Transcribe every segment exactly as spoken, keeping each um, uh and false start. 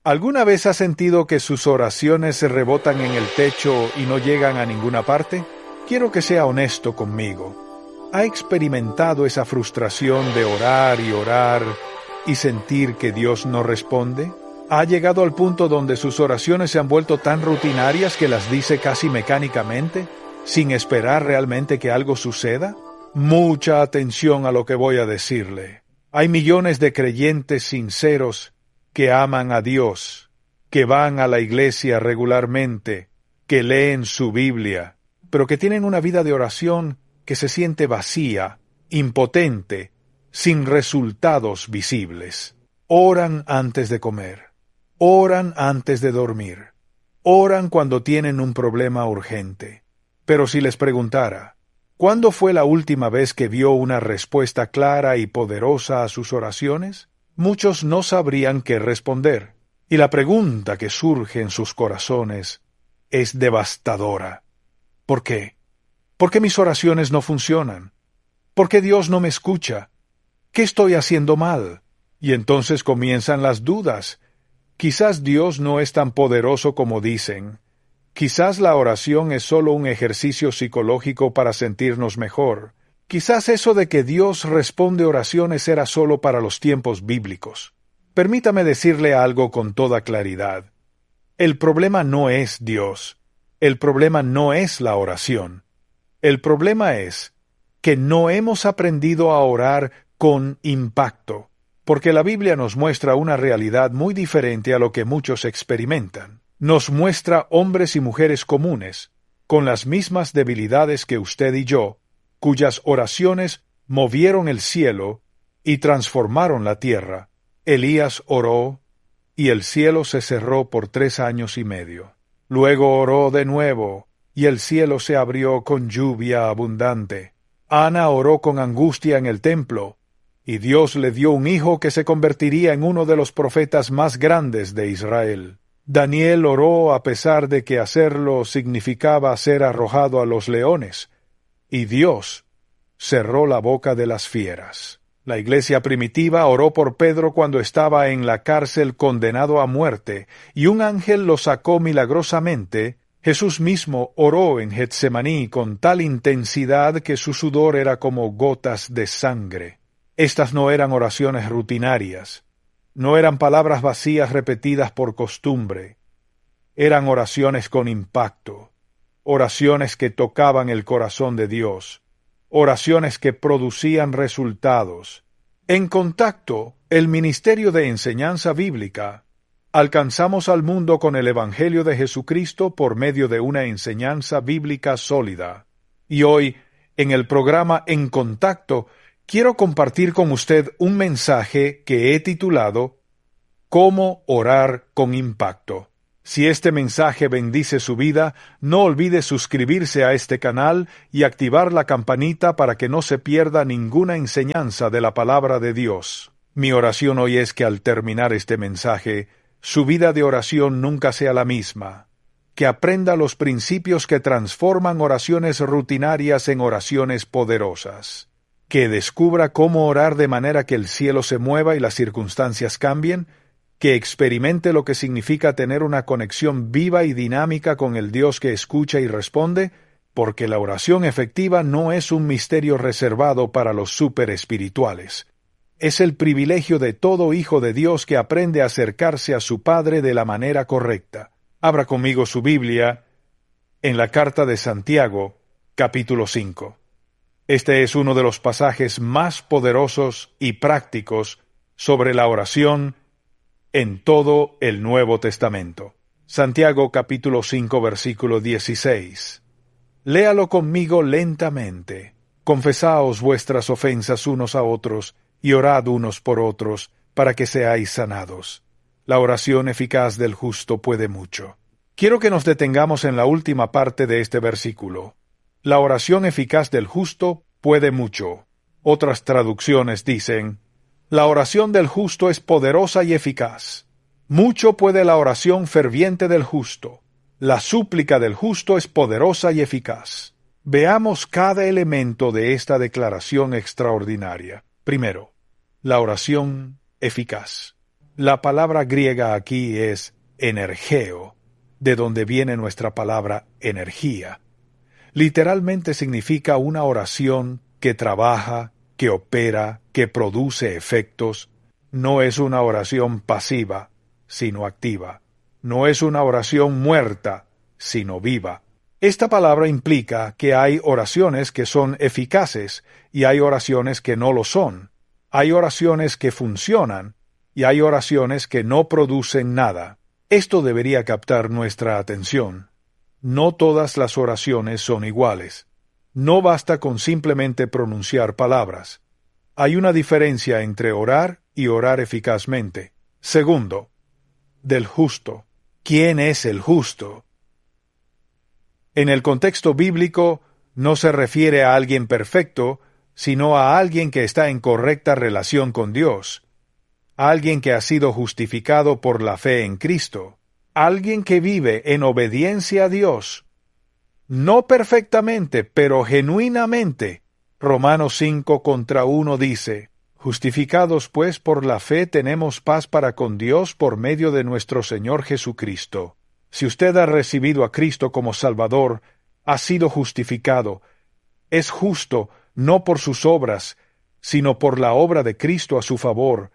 ¿Alguna vez ha sentido que sus oraciones se rebotan en el techo y no llegan a ninguna parte? Quiero que sea honesto conmigo. ¿Ha experimentado esa frustración de orar y orar y sentir que Dios no responde? ¿Ha llegado al punto donde sus oraciones se han vuelto tan rutinarias que las dice casi mecánicamente, sin esperar realmente que algo suceda? Mucha atención a lo que voy a decirle. Hay millones de creyentes sinceros que aman a Dios, que van a la iglesia regularmente, que leen su Biblia, pero que tienen una vida de oración que se siente vacía, impotente, sin resultados visibles. Oran antes de comer, oran antes de dormir, oran cuando tienen un problema urgente. Pero si les preguntara, ¿cuándo fue la última vez que vio una respuesta clara y poderosa a sus oraciones? Muchos no sabrían qué responder, y la pregunta que surge en sus corazones es devastadora. ¿Por qué? ¿Por qué mis oraciones no funcionan? ¿Por qué Dios no me escucha? ¿Qué estoy haciendo mal? Y entonces comienzan las dudas. Quizás Dios no es tan poderoso como dicen. Quizás la oración es solo un ejercicio psicológico para sentirnos mejor. Quizás eso de que Dios responde oraciones era solo para los tiempos bíblicos. Permítame decirle algo con toda claridad. El problema no es Dios. El problema no es la oración. El problema es que no hemos aprendido a orar con impacto, porque la Biblia nos muestra una realidad muy diferente a lo que muchos experimentan. Nos muestra hombres y mujeres comunes, con las mismas debilidades que usted y yo, cuyas oraciones movieron el cielo y transformaron la tierra. Elías oró, y el cielo se cerró por tres años y medio. Luego oró de nuevo, y el cielo se abrió con lluvia abundante. Ana oró con angustia en el templo, y Dios le dio un hijo que se convertiría en uno de los profetas más grandes de Israel. Daniel oró a pesar de que hacerlo significaba ser arrojado a los leones, y Dios cerró la boca de las fieras. La iglesia primitiva oró por Pedro cuando estaba en la cárcel condenado a muerte, y un ángel lo sacó milagrosamente. Jesús mismo oró en Getsemaní con tal intensidad que su sudor era como gotas de sangre. Estas no eran oraciones rutinarias, no eran palabras vacías repetidas por costumbre, eran oraciones con impacto, oraciones que tocaban el corazón de Dios, oraciones que producían resultados. En Contacto, el ministerio de enseñanza bíblica, alcanzamos al mundo con el Evangelio de Jesucristo por medio de una enseñanza bíblica sólida. Y hoy, en el programa En Contacto, quiero compartir con usted un mensaje que he titulado ¿Cómo orar con impacto? Si este mensaje bendice su vida, no olvide suscribirse a este canal y activar la campanita para que no se pierda ninguna enseñanza de la palabra de Dios. Mi oración hoy es que al terminar este mensaje, su vida de oración nunca sea la misma, que aprenda los principios que transforman oraciones rutinarias en oraciones poderosas, que descubra cómo orar de manera que el cielo se mueva y las circunstancias cambien, que experimente lo que significa tener una conexión viva y dinámica con el Dios que escucha y responde, porque la oración efectiva no es un misterio reservado para los superespirituales. Es el privilegio de todo hijo de Dios que aprende a acercarse a su Padre de la manera correcta. Abra conmigo su Biblia en la carta de Santiago, capítulo cinco. Este es uno de los pasajes más poderosos y prácticos sobre la oración en todo el Nuevo Testamento. Santiago capítulo cinco versículo dieciséis. Léalo conmigo lentamente. Confesaos vuestras ofensas unos a otros y orad unos por otros para que seáis sanados. La oración eficaz del justo puede mucho. Quiero que nos detengamos en la última parte de este versículo. La oración eficaz del justo puede mucho. Otras traducciones dicen: la oración del justo es poderosa y eficaz. Mucho puede la oración ferviente del justo. La súplica del justo es poderosa y eficaz. Veamos cada elemento de esta declaración extraordinaria. Primero, la oración eficaz. La palabra griega aquí es energeo, de donde viene nuestra palabra energía. Literalmente significa una oración que trabaja, que opera, que produce efectos. No es una oración pasiva, sino activa. No es una oración muerta, sino viva. Esta palabra implica que hay oraciones que son eficaces y hay oraciones que no lo son. Hay oraciones que funcionan y hay oraciones que no producen nada. Esto debería captar nuestra atención. No todas las oraciones son iguales. No basta con simplemente pronunciar palabras. Hay una diferencia entre orar y orar eficazmente. Segundo, del justo. ¿Quién es el justo? En el contexto bíblico, no se refiere a alguien perfecto, sino a alguien que está en correcta relación con Dios, alguien que ha sido justificado por la fe en Cristo, alguien que vive en obediencia a Dios, no perfectamente, pero genuinamente. Romanos cinco contra uno dice, justificados pues por la fe tenemos paz para con Dios por medio de nuestro Señor Jesucristo. Si usted ha recibido a Cristo como Salvador, ha sido justificado. Es justo no por sus obras, sino por la obra de Cristo a su favor.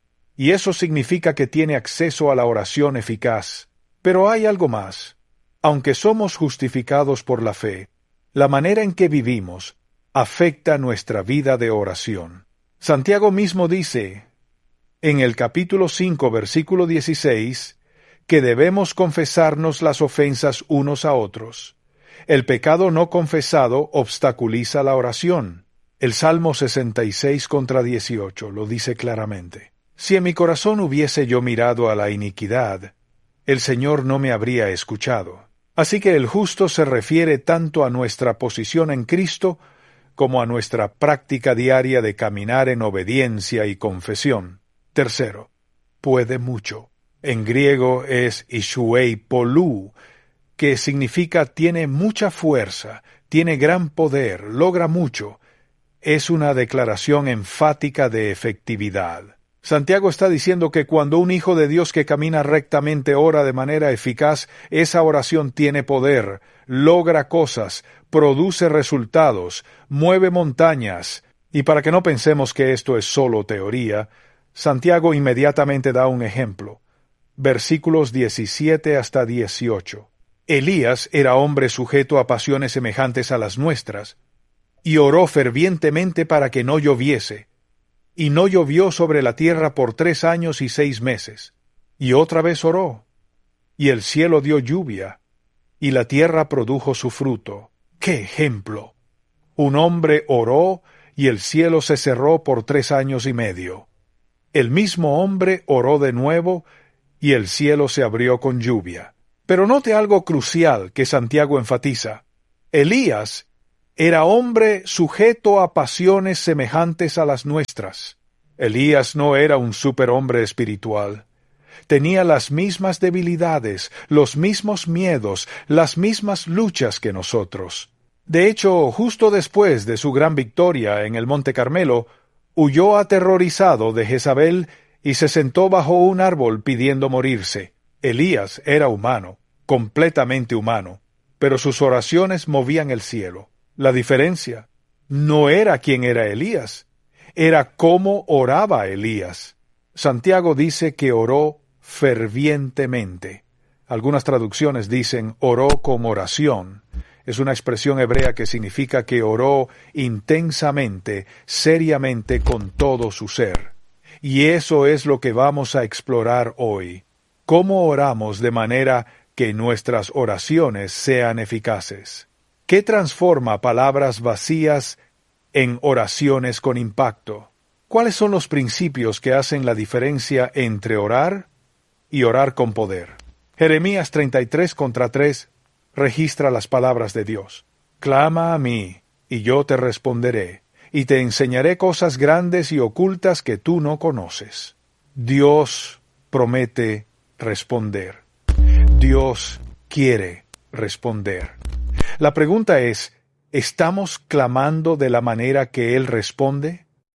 Y eso significa que tiene acceso a la oración eficaz. Pero hay algo más. Aunque somos justificados por la fe, la manera en que vivimos afecta nuestra vida de oración. Santiago mismo dice, en el capítulo cinco, versículo dieciséis, que debemos confesarnos las ofensas unos a otros. El pecado no confesado obstaculiza la oración. El Salmo sesenta y seis contra dieciocho lo dice claramente. Si en mi corazón hubiese yo mirado a la iniquidad, el Señor no me habría escuchado. Así que el justo se refiere tanto a nuestra posición en Cristo como a nuestra práctica diaria de caminar en obediencia y confesión. Tercero, puede mucho. En griego es ishuei polú, que significa tiene mucha fuerza, tiene gran poder, logra mucho. Es una declaración enfática de efectividad. Santiago está diciendo que cuando un hijo de Dios que camina rectamente ora de manera eficaz, esa oración tiene poder, logra cosas, produce resultados, mueve montañas. Y para que no pensemos que esto es solo teoría, Santiago inmediatamente da un ejemplo. Versículos diecisiete hasta dieciocho. Elías era hombre sujeto a pasiones semejantes a las nuestras, y oró fervientemente para que no lloviese. Y no llovió sobre la tierra por tres años y seis meses. Y otra vez oró. Y el cielo dio lluvia, y la tierra produjo su fruto. ¡Qué ejemplo! Un hombre oró, y el cielo se cerró por tres años y medio. El mismo hombre oró de nuevo, y el cielo se abrió con lluvia. Pero note algo crucial que Santiago enfatiza. Elías era hombre sujeto a pasiones semejantes a las nuestras. Elías no era un superhombre espiritual. Tenía las mismas debilidades, los mismos miedos, las mismas luchas que nosotros. De hecho, justo después de su gran victoria en el Monte Carmelo, huyó aterrorizado de Jezabel y se sentó bajo un árbol pidiendo morirse. Elías era humano, completamente humano, pero sus oraciones movían el cielo. La diferencia no era quién era Elías, era cómo oraba Elías. Santiago dice que oró fervientemente. Algunas traducciones dicen oró con oración. Es una expresión hebrea que significa que oró intensamente, seriamente, con todo su ser. Y eso es lo que vamos a explorar hoy. ¿Cómo oramos de manera que nuestras oraciones sean eficaces? ¿Qué transforma palabras vacías en oraciones con impacto? ¿Cuáles son los principios que hacen la diferencia entre orar y orar con poder? Jeremías treinta y tres contra tres registra las palabras de Dios. Clama a mí, y yo te responderé, y te enseñaré cosas grandes y ocultas que tú no conoces. Dios promete responder. Dios quiere responder. La pregunta es, ¿estamos clamando de la manera que Él responde?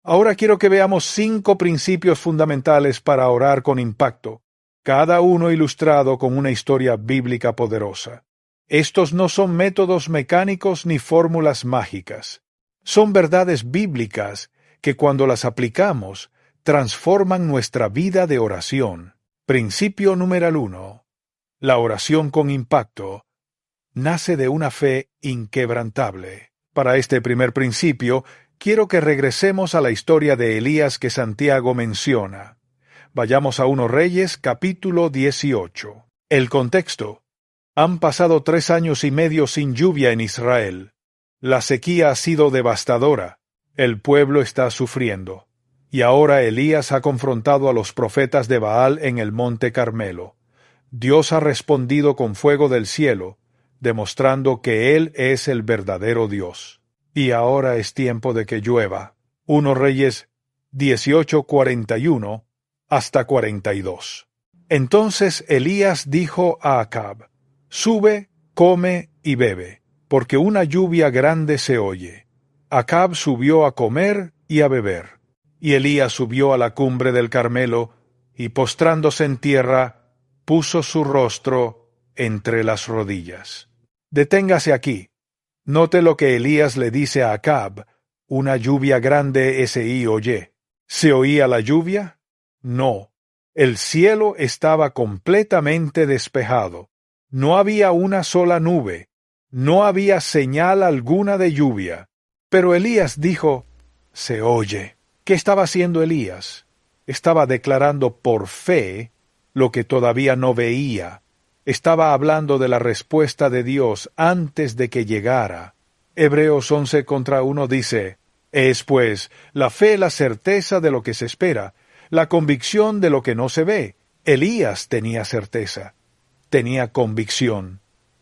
Ahora quiero que veamos cinco principios fundamentales para orar con impacto, cada uno ilustrado con una historia bíblica poderosa. Estos no son métodos mecánicos ni fórmulas mágicas. Son verdades bíblicas que cuando las aplicamos, transforman nuestra vida de oración. Principio número uno. La oración con impacto nace de una fe inquebrantable. Para este primer principio, quiero que regresemos a la historia de Elías que Santiago menciona. Vayamos a Primero Reyes, capítulo dieciocho. El contexto. Han pasado tres años y medio sin lluvia en Israel. La sequía ha sido devastadora. El pueblo está sufriendo. Y ahora Elías ha confrontado a los profetas de Baal en el monte Carmelo. Dios ha respondido con fuego del cielo, demostrando que Él es el verdadero Dios. Y ahora es tiempo de que llueva. Primero Reyes dieciocho, cuarenta y uno hasta cuarenta y dos. Entonces Elías dijo a Acab: Sube, come y bebe, porque una lluvia grande se oye. Acab subió a comer y a beber. Y Elías subió a la cumbre del Carmelo, y postrándose en tierra, puso su rostro entre las rodillas. Deténgase aquí. Note lo que Elías le dice a Acab: una lluvia grande se oye. ¿Se oía la lluvia? No. El cielo estaba completamente despejado. No había una sola nube. No había señal alguna de lluvia. Pero Elías dijo: se oye. ¿Qué estaba haciendo Elías? Estaba declarando por fe lo que todavía no veía. Estaba hablando de la respuesta de Dios antes de que llegara. Hebreos once contra uno dice: Es pues la fe la certeza de lo que se espera, la convicción de lo que no se ve. Elías tenía certeza, tenía convicción.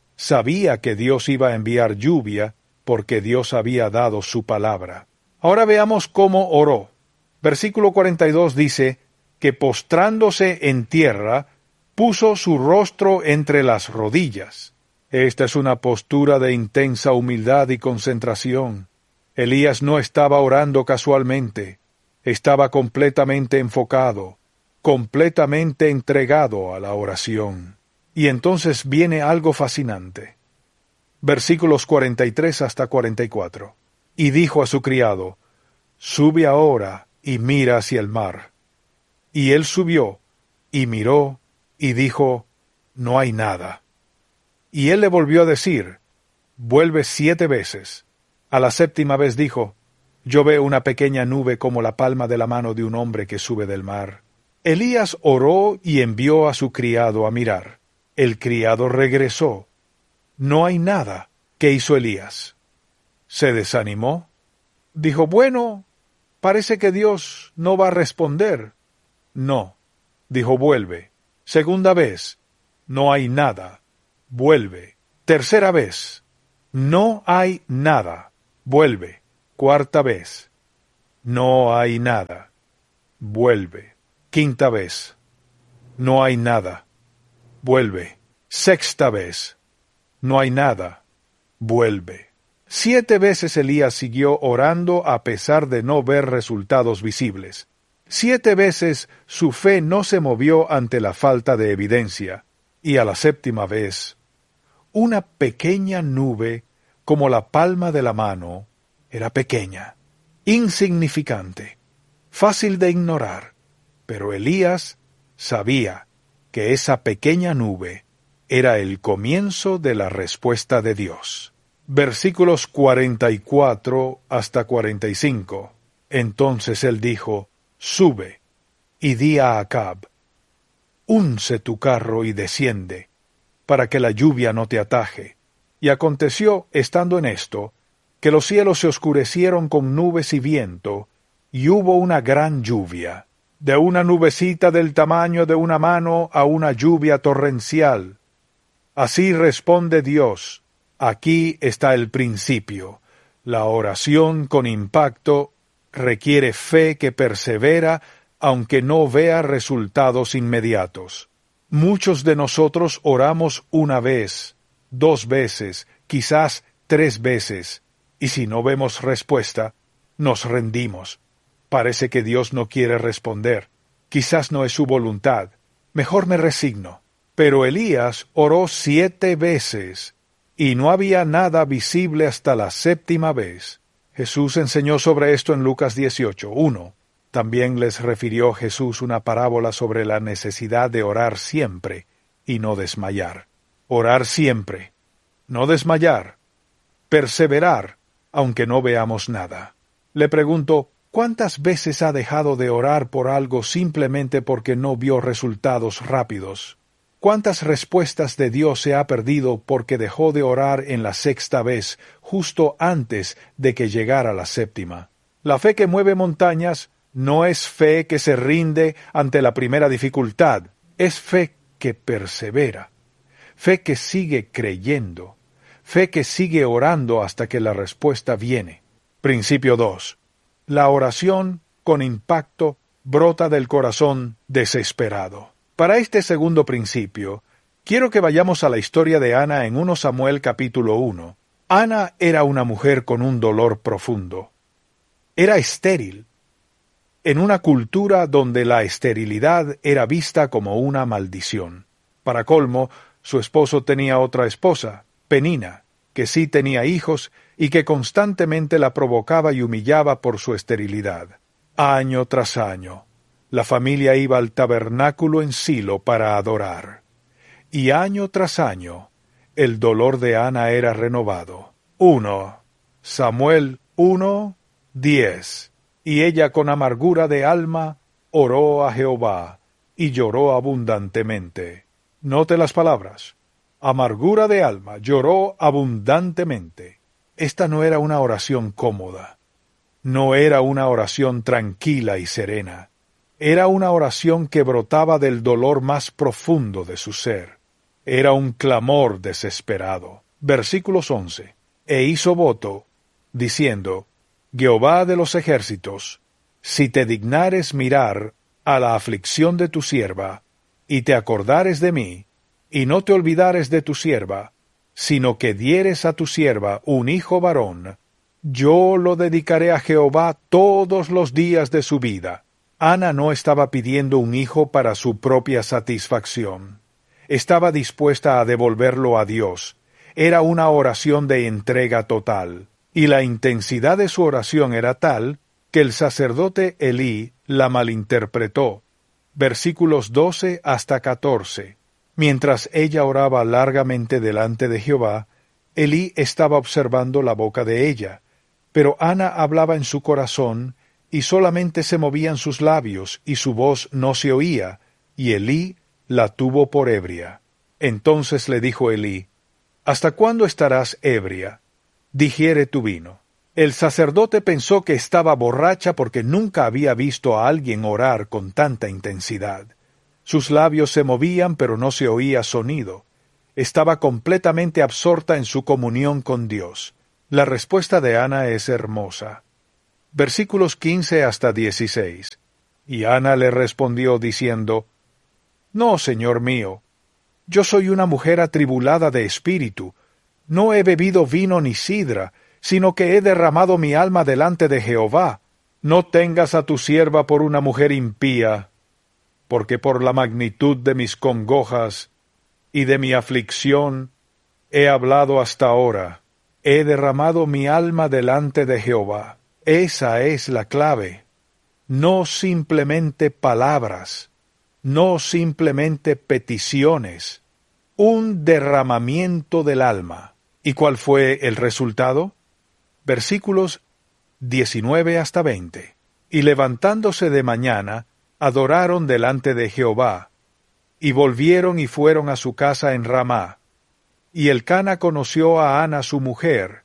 Sabía que Dios iba a enviar lluvia porque Dios había dado su palabra. Ahora veamos cómo oró. Versículo cuarenta y dos dice que postrándose en tierra, puso su rostro entre las rodillas. Esta es una postura de intensa humildad y concentración. Elías no estaba orando casualmente. Estaba completamente enfocado, completamente entregado a la oración. Y entonces viene algo fascinante. Versículos cuarenta y tres hasta cuarenta y cuatro. Y dijo a su criado: Sube ahora y mira hacia el mar. Y él subió, y miró, y dijo: No hay nada. Y él le volvió a decir: Vuelve siete veces. A la séptima vez dijo: Yo veo una pequeña nube como la palma de la mano de un hombre que sube del mar. Elías oró y envió a su criado a mirar. El criado regresó. No hay nada. ¿Qué hizo Elías? ¿Se desanimó? Dijo: Bueno, parece que Dios no va a responder. No. Dijo: Vuelve. Segunda vez: No hay nada. Vuelve. Tercera vez: No hay nada. Vuelve. Cuarta vez: No hay nada. Vuelve. Quinta vez: No hay nada. Vuelve. Sexta vez: No hay nada. Vuelve. Siete veces Elías siguió orando a pesar de no ver resultados visibles. Siete veces su fe no se movió ante la falta de evidencia. Y a la séptima vez, una pequeña nube, como la palma de la mano, era pequeña, insignificante, fácil de ignorar. Pero Elías sabía que esa pequeña nube era el comienzo de la respuesta de Dios. Versículos cuarenta y cuatro hasta cuarenta y cinco. Entonces él dijo: Sube, y di a Acab: Unce tu carro y desciende, para que la lluvia no te ataje. Y aconteció, estando en esto, que los cielos se oscurecieron con nubes y viento, y hubo una gran lluvia, de una nubecita del tamaño de una mano a una lluvia torrencial. Así responde Dios. Aquí está el principio. La oración con impacto requiere fe que persevera aunque no vea resultados inmediatos. Muchos de nosotros oramos una vez, dos veces, quizás tres veces, y si no vemos respuesta, nos rendimos. Parece que Dios no quiere responder. Quizás no es su voluntad. Mejor me resigno. Pero Elías oró siete veces, y no había nada visible hasta la séptima vez. Jesús enseñó sobre esto en Lucas dieciocho, uno. También les refirió Jesús una parábola sobre la necesidad de orar siempre y no desmayar. Orar siempre, no desmayar, perseverar, aunque no veamos nada. Le pregunto, ¿cuántas veces ha dejado de orar por algo simplemente porque no vio resultados rápidos? ¿Cuántas respuestas de Dios se ha perdido porque dejó de orar en la sexta vez, justo antes de que llegara la séptima? La fe que mueve montañas no es fe que se rinde ante la primera dificultad, es fe que persevera, fe que sigue creyendo, fe que sigue orando hasta que la respuesta viene. Principio dos. La oración con impacto brota del corazón desesperado. Para este segundo principio, quiero que vayamos a la historia de Ana en primero Samuel capítulo uno. Ana era una mujer con un dolor profundo. Era estéril, en una cultura donde la esterilidad era vista como una maldición. Para colmo, su esposo tenía otra esposa, Penina, que sí tenía hijos y que constantemente la provocaba y humillaba por su esterilidad. Año tras año, la familia iba al tabernáculo en Silo para adorar. Y año tras año, el dolor de Ana era renovado. uno. Samuel uno, diez. Y ella con amargura de alma oró a Jehová y lloró abundantemente. Note las palabras. Amargura de alma, lloró abundantemente. Esta no era una oración cómoda. No era una oración tranquila y serena. Era una oración que brotaba del dolor más profundo de su ser. Era un clamor desesperado. Versículos once. E hizo voto, diciendo, Jehová de los ejércitos, si te dignares mirar a la aflicción de tu sierva, y te acordares de mí, y no te olvidares de tu sierva, sino que dieres a tu sierva un hijo varón, yo lo dedicaré a Jehová todos los días de su vida. Ana no estaba pidiendo un hijo para su propia satisfacción. Estaba dispuesta a devolverlo a Dios. Era una oración de entrega total. Y la intensidad de su oración era tal que el sacerdote Elí la malinterpretó. Versículos doce hasta catorce. Mientras ella oraba largamente delante de Jehová, Elí estaba observando la boca de ella. Pero Ana hablaba en su corazón, y solamente se movían sus labios, y su voz no se oía, y Elí la tuvo por ebria. Entonces le dijo Elí, ¿hasta cuándo estarás ebria? Digiere tu vino. El sacerdote pensó que estaba borracha porque nunca había visto a alguien orar con tanta intensidad. Sus labios se movían, pero no se oía sonido. Estaba completamente absorta en su comunión con Dios. La respuesta de Ana es hermosa. Versículos quince hasta dieciséis. Y Ana le respondió diciendo, No, señor mío, yo soy una mujer atribulada de espíritu. No he bebido vino ni sidra, sino que he derramado mi alma delante de Jehová. No tengas a tu sierva por una mujer impía, porque por la magnitud de mis congojas y de mi aflicción he hablado hasta ahora. He derramado mi alma delante de Jehová. Esa es la clave. No simplemente palabras, no simplemente peticiones, un derramamiento del alma. ¿Y cuál fue el resultado? Versículos diecinueve hasta veinte. Y levantándose de mañana, adoraron delante de Jehová, y volvieron y fueron a su casa en Ramá. Y Elcana conoció a Ana su mujer,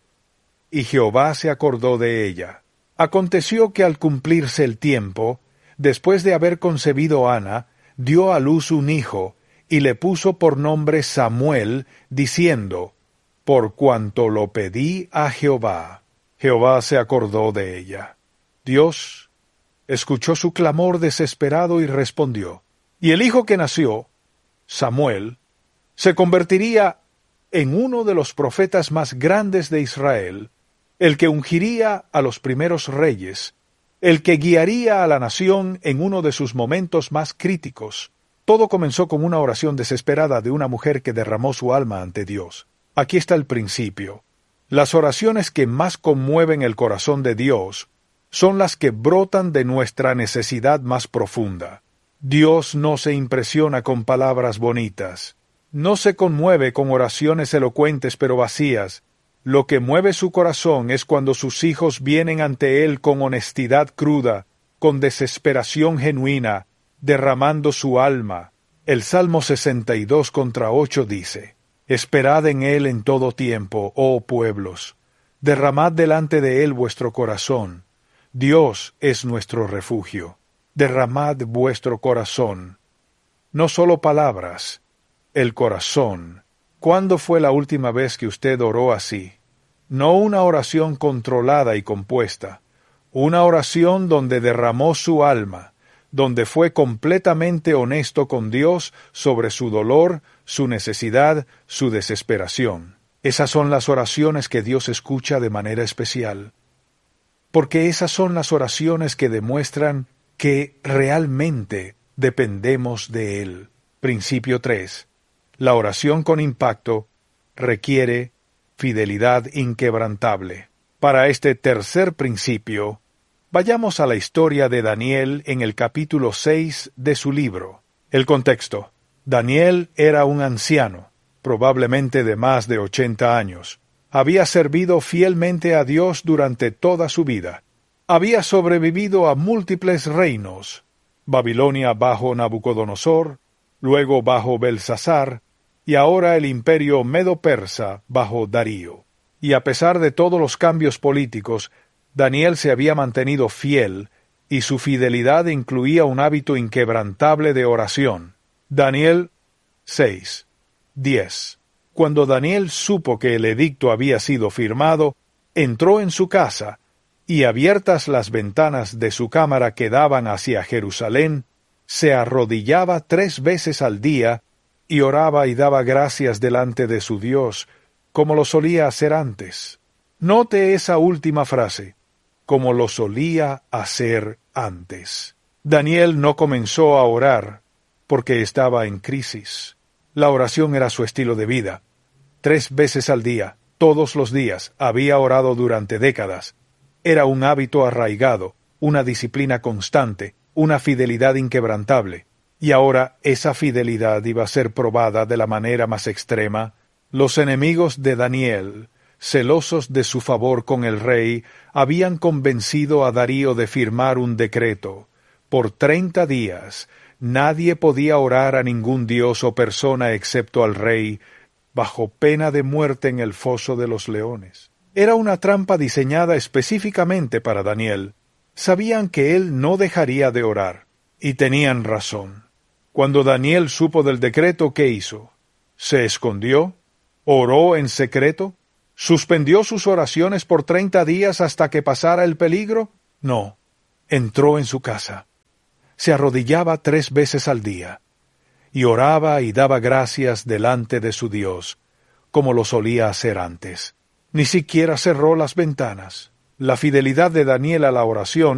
y Jehová se acordó de ella. Aconteció que al cumplirse el tiempo, después de haber concebido Ana, dio a luz un hijo, y le puso por nombre Samuel, diciendo, Por cuanto lo pedí a Jehová. Jehová se acordó de ella. Dios escuchó su clamor desesperado y respondió. Y el hijo que nació, Samuel, se convertiría en uno de los profetas más grandes de Israel, el que ungiría a los primeros reyes, el que guiaría a la nación en uno de sus momentos más críticos. Todo comenzó con una oración desesperada de una mujer que derramó su alma ante Dios. Aquí está el principio. Las oraciones que más conmueven el corazón de Dios son las que brotan de nuestra necesidad más profunda. Dios no se impresiona con palabras bonitas, no se conmueve con oraciones elocuentes pero vacías. Lo que mueve su corazón es cuando sus hijos vienen ante Él con honestidad cruda, con desesperación genuina, derramando su alma. El Salmo sesenta y dos contra ocho dice: Esperad en Él en todo tiempo, oh pueblos, derramad delante de Él vuestro corazón. Dios es nuestro refugio. Derramad vuestro corazón. No solo palabras, el corazón. ¿Cuándo fue la última vez que usted oró así? No una oración controlada y compuesta, una oración donde derramó su alma, donde fue completamente honesto con Dios sobre su dolor, su necesidad, su desesperación. Esas son las oraciones que Dios escucha de manera especial, porque esas son las oraciones que demuestran que realmente dependemos de Él. Principio tres. La oración con impacto requiere fidelidad inquebrantable. Para este tercer principio, vayamos a la historia de Daniel en el capítulo seis de su libro. El contexto. Daniel era un anciano, probablemente de más de ochenta años. Había servido fielmente a Dios durante toda su vida. Había sobrevivido a múltiples reinos: Babilonia bajo Nabucodonosor, luego bajo Belsasar, y ahora el imperio medo-persa bajo Darío. Y a pesar de todos los cambios políticos, Daniel se había mantenido fiel, y su fidelidad incluía un hábito inquebrantable de oración. Daniel seis, diez. Cuando Daniel supo que el edicto había sido firmado, entró en su casa, y abiertas las ventanas de su cámara que daban hacia Jerusalén, se arrodillaba tres veces al día, y oraba y daba gracias delante de su Dios, como lo solía hacer antes. Note esa última frase, como lo solía hacer antes. Daniel no comenzó a orar porque estaba en crisis. La oración era su estilo de vida. Tres veces al día, todos los días, había orado durante décadas. Era un hábito arraigado, una disciplina constante, una fidelidad inquebrantable. Y ahora esa fidelidad iba a ser probada de la manera más extrema. Los enemigos de Daniel, celosos de su favor con el rey, habían convencido a Darío de firmar un decreto. Por treinta días, nadie podía orar a ningún dios o persona excepto al rey, bajo pena de muerte en el foso de los leones. Era una trampa diseñada específicamente para Daniel. Sabían que él no dejaría de orar, y tenían razón. Cuando Daniel supo del decreto, ¿qué hizo? ¿Se escondió? ¿Oró en secreto? ¿Suspendió sus oraciones por treinta días hasta que pasara el peligro? No. Entró en su casa. Se arrodillaba tres veces al día, y oraba y daba gracias delante de su Dios, como lo solía hacer antes. Ni siquiera cerró las ventanas. La fidelidad de Daniel a la oración